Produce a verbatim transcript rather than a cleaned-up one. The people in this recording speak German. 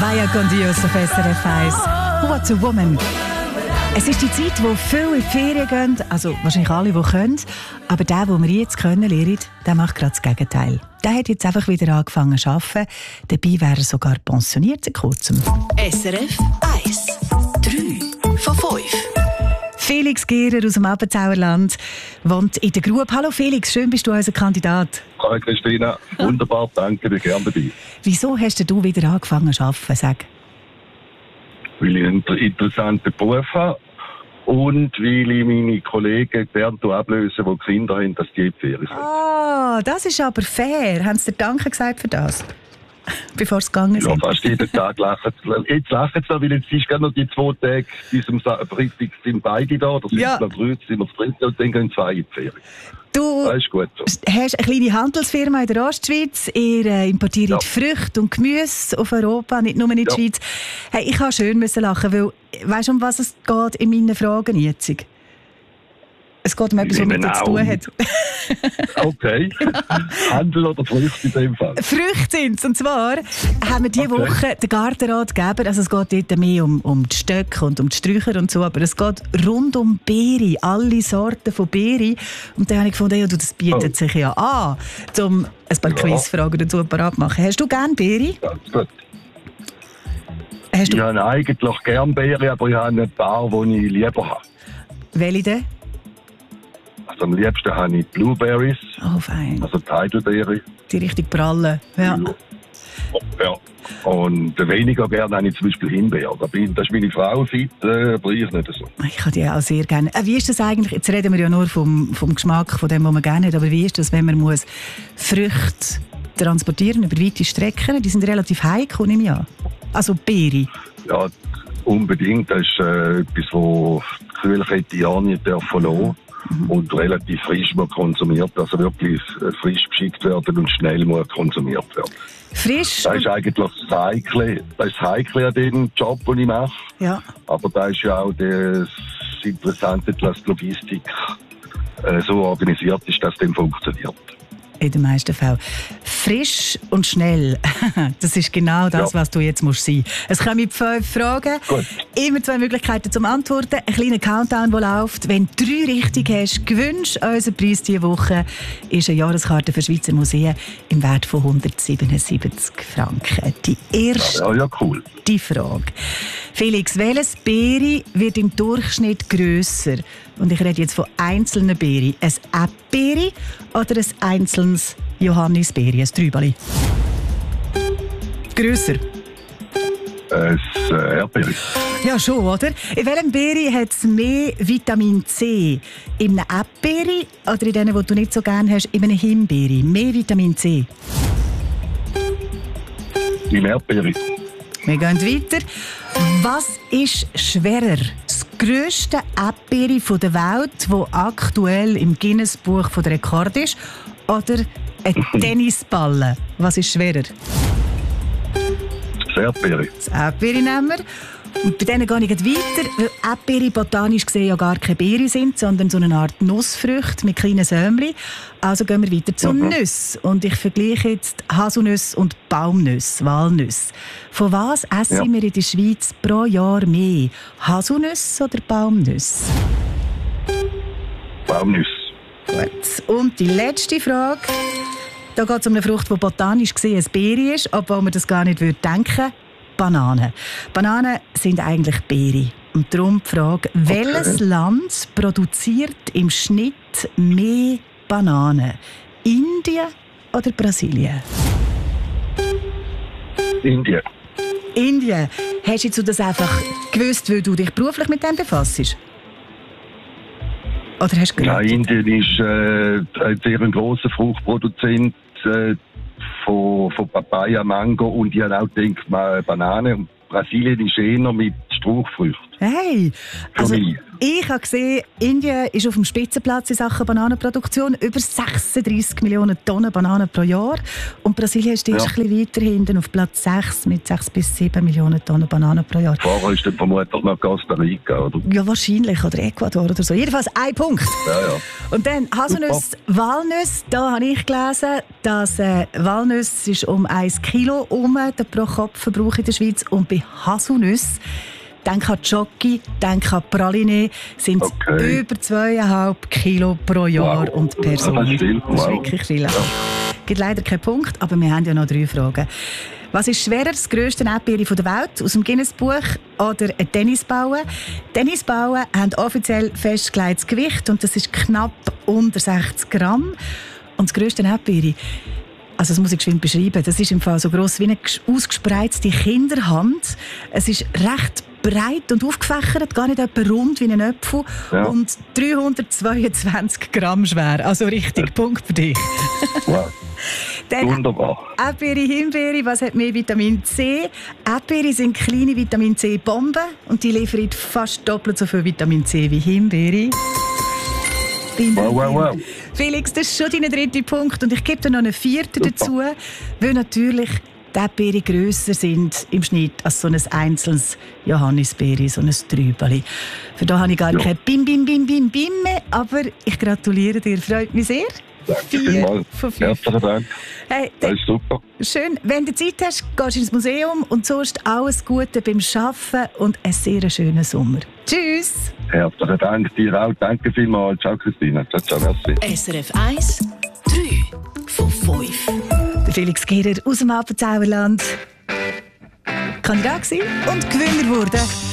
Maya con Dios auf S R F eins. What's a Woman? Es ist die Zeit, wo viele in die Ferien gehen, also wahrscheinlich alle, die können. Aber der, den wir jetzt können lernen, der macht gerade das Gegenteil. Der hat jetzt einfach wieder angefangen zu arbeiten. Dabei wäre er sogar pensioniert seit kurzem. S R F eins. drei von fünf. Felix Gehrer aus dem Appenzauerland wohnt in der Grube. Hallo Felix, schön bist du unser Kandidat. Hallo Christina, wunderbar, danke, bin gerne dabei. Wieso hast du wieder angefangen zu arbeiten? Sag. Weil ich einen interessanten Beruf habe und weil ich meine Kollegen gerne ablöse, die Kinder haben, dass die in die Ferien können. Ah, das ist aber fair. Haben sie dir Danke gesagt für das? Bevor es gegangen ist? Ja, fast jeden Tag lachen sie. Jetzt lachen sie, weil jetzt ist gerade noch die zwei Tage bis zum Freitag sind beide da, oder sind Ja. es noch drei, sind wir das dritte und dann gehen zwei in die Ferien. Du Das ist gut so. hast eine kleine Handelsfirma in der Ostschweiz. Ihr äh, importiert Ja. Früchte und Gemüse auf Europa, nicht nur in die Ja. Schweiz. Hey, ich musste schön müssen lachen, weil weißt du, um was es geht in meinen Fragen jetzt? Es geht um etwas, was mit dir zu tun hat. Okay. Handel oder Früchte in dem Fall? Früchte sind es. Und zwar haben wir diese Okay. Woche den Gartenrat gegeben. Also es geht dort mehr um, um die Stöcke und um die Sträucher und so. Aber es geht rund um Beere, alle Sorten von Beere. Und dann habe ich gefunden, ja, du, das bietet Oh. sich ja an, um ein paar Ja. Quizfragen dazu parat zu machen. Hast du gerne Beere? Ganz gut. Hast Ich du habe eigentlich gerne Beeren, aber ich habe ein paar, die ich lieber habe. welche denn? Also am liebsten habe ich Blueberries, Oh, fein. also die Heidelbeere. Die richtig prallen. Ja. Ja. Und weniger gerne habe ich zum Beispiel Himbeer. Da bin, das ist meine Frau fit, äh, aber ich nicht so. Ich habe die auch sehr gerne. Äh, wie ist das eigentlich? Jetzt reden wir ja nur vom, vom Geschmack, von dem, was man gerne hat. Aber wie ist das, wenn man muss Früchte transportieren über weite Strecken? Die sind relativ heikel, nehme ich an. Also Beere. Ja, unbedingt. Das ist äh, etwas, wo die Kühlkette ja nicht verlassen darf. Und relativ frisch muss konsumiert, also wirklich äh, frisch beschickt werden und schnell muss konsumiert werden. Frisch. Das ist eigentlich das Heikle, das ist das Heikle an dem Job, den ich mache. Ja. Aber da ist ja auch das Interessante, dass die Logistik äh, so organisiert ist, dass das funktioniert. In den meisten Fällen. Frisch und schnell. Das ist genau das, Ja. was du jetzt musst sein. Es kommen fünf Fragen. Gut. Immer zwei Möglichkeiten zum Antworten. Ein kleiner Countdown, der läuft. Wenn du drei richtig hast, gewinnst du unseren Preis diese Woche. Ist eine Jahreskarte für Schweizer Museen im Wert von hundertsiebenundsiebzig Franken. Die erste Ja, ja, cool. die Frage. Felix, welches Beere wird im Durchschnitt grösser? Und ich rede jetzt von einzelnen Beeren. Ein Äpfel oder ein einzelnes Johannisbeere, ein Trübeli? Grösser? Ein äh, Erdbeere. Ja, schon, oder? In welchem Beere hat es mehr Vitamin C? In einem Äpfel oder in denen, die du nicht so gerne hast, in einem Himbeere? Mehr Vitamin C? Im Erdbeere. Wir gehen weiter. Was ist schwerer? Das grösste Äpfel der Welt, das aktuell im Guinness-Buch der Rekord ist, oder ein Tennisball? Was ist schwerer? Das Erdbeere. Das Äpfel nehmen wir. Und bei denen gehe ich gleich weiter, weil Äpfel botanisch gesehen ja gar keine Beeren sind, sondern so eine Art Nussfrüchte mit kleinen Sämli. Also gehen wir weiter zu Mhm. Nüssen. Und ich vergleiche jetzt Haselnüsse und Baumnüsse, Walnüsse. Von was essen Ja. wir in der Schweiz pro Jahr mehr? Haselnüsse oder Baumnüsse? Baumnüsse. Gut. Und die letzte Frage. Da geht es um eine Frucht, die botanisch gesehen eine Beere ist, obwohl man das gar nicht würde denken. Bananen. Bananen sind eigentlich Beere. Und darum die Frage, welches Land produziert im Schnitt mehr Bananen? Indien oder Brasilien? Indien. Indien. Hast du das einfach gewusst, weil du dich beruflich mit dem befasst? Oder hast du Ja, geraten? Indien ist äh, ein sehr grosser Fruchtproduzent äh, von, von Papaya, Mango und ich habe auch gedacht, mal Banane. Und Brasilien ist eher mit Strauchfrüchten. Hey, Für also mich. Ich habe gesehen, Indien ist auf dem Spitzenplatz in Sachen Bananenproduktion. Über sechsunddreissig Millionen Tonnen Bananen pro Jahr. Und Brasilien ist erst Ja. ein bisschen weiter hinten auf Platz sechs mit sechs bis sieben Millionen Tonnen Bananen pro Jahr. Vorher ist dann vermutlich noch Costa Rica, oder? Ja, wahrscheinlich. Oder Ecuador oder so. Jedenfalls ein Punkt. Ja, ja. Und dann Haselnüsse, Walnüsse. Da habe ich gelesen, dass äh, Walnüsse ist um ein Kilo um der pro Kopf-Verbrauch in der Schweiz. Und bei Haselnüsse, denk an Jockey, denk an Praline, sind es Okay. über zweieinhalb Kilo pro Jahr Wow. und Person. Das ist viel. Das ist Wow. wirklich viel. Es gibt leider keinen Punkt, aber wir haben ja noch drei Fragen. Was ist schwerer, das grösste Erdbeere der Welt aus dem Guinness-Buch oder ein Tennisbauen? Tennisbauen haben offiziell festgelegtes Gewicht und das ist knapp unter sechzig Gramm. Und das grösste Erdbeere, also das muss ich geschwind beschreiben, das ist im Fall so gross wie eine ges- ausgespreizte Kinderhand. Es ist recht breit und aufgefächert, gar nicht etwa rund wie ein Apfel Ja. und dreihundertzweiundzwanzig Gramm schwer. Also richtig, Punkt für dich. Wow. Dann Wunderbar. Erdbeere, Himbeere, was hat mehr Vitamin C? Erdbeere sind kleine Vitamin C-Bomben und die liefern fast doppelt so viel Vitamin C wie Himbeere. Bim, bim, Wow, wow, wow. bim. Felix, das ist schon dein dritter Punkt und ich gebe dir noch einen vierten Super. dazu, weil natürlich die Erdbeeren grösser sind im Schnitt als so ein einzelnes Johannisbeere, so ein Trübeli. Für da habe ich gar Ja. kein Bim, Bim, Bim, Bim, Bim mehr, aber ich gratuliere dir, freut mich sehr. Danke Vier vielmals. von fünf. Herzlichen Dank. Hey, Das ist super. schön, wenn du Zeit hast, gehst du ins Museum und sonst alles Gute beim Arbeiten und einen sehr schönen Sommer. Tschüss! Herzlichen Dank dir auch. Danke vielmals. Ciao, Christina. Ciao, ciao. Merci. S R F eins, drei von fünf. Der Felix Gehrer aus dem Appenzauerland. Kandidat gewesen und Gewinner wurde.